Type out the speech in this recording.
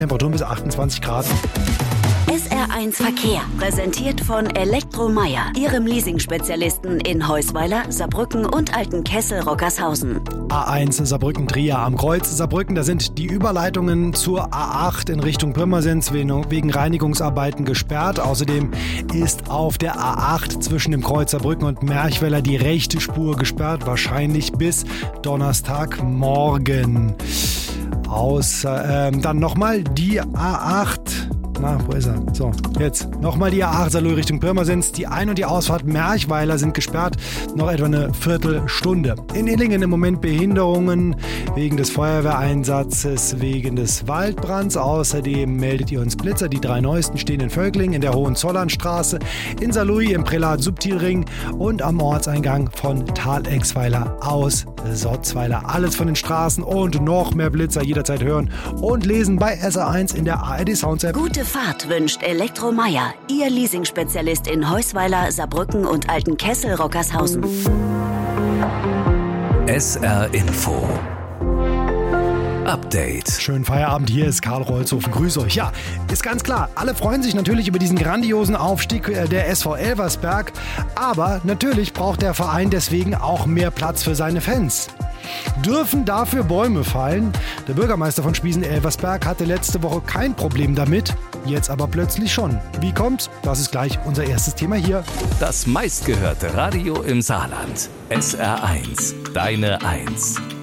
Temperaturen bis 28 Grad. SR1 Verkehr, präsentiert von Elektromeyer, Ihrem Leasing-Spezialisten in Heusweiler, Saarbrücken und Altenkessel-Rockershausen. A1 Saarbrücken-Trier am Kreuz Saarbrücken, da sind die Überleitungen zur A8 in Richtung Pirmasens wegen Reinigungsarbeiten gesperrt. Außerdem ist auf der A8 zwischen dem Kreuz Saarbrücken und Merchweiler die rechte Spur gesperrt, wahrscheinlich bis Donnerstagmorgen. Dann nochmal die A8. Na, wo ist er? So, jetzt nochmal die A8 Saarlouis Richtung Pirmasens. Die Ein- und die Ausfahrt Merchweiler sind gesperrt. Noch etwa eine Viertelstunde. In Illingen im Moment Behinderungen wegen des Feuerwehreinsatzes, wegen des Waldbrands. Außerdem meldet ihr uns Blitzer. Die 3 neuesten stehen in Völkling, in der Hohenzollernstraße, in Saarlouis, im Prälat-Subtilring und am Ortseingang von Thalexweiler aus Sotzweiler. Alles von den Straßen und noch mehr Blitzer jederzeit hören und lesen bei SR1 in der ARD Sounds-App. Gute Fahrt wünscht Elektromeyer, Ihr Leasing-Spezialist in Heusweiler, Saarbrücken und Altenkessel-Rockershausen. SR Info Update. Schönen Feierabend, hier ist Karl Rolzhofen. Grüße euch. Ja, ist ganz klar, alle freuen sich natürlich über diesen grandiosen Aufstieg der SV Elversberg. Aber natürlich braucht der Verein deswegen auch mehr Platz für seine Fans. Dürfen dafür Bäume fallen? Der Bürgermeister von Spiesen-Elversberg hatte letzte Woche kein Problem damit, jetzt aber plötzlich schon. Wie kommt's? Das ist gleich unser erstes Thema hier. Das meistgehörte Radio im Saarland. SR1, deine 1.